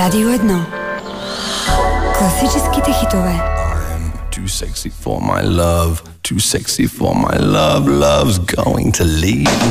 Радио 1. Класическите хитове. I'm too sexy for my love, too sexy for my love, love's going to leave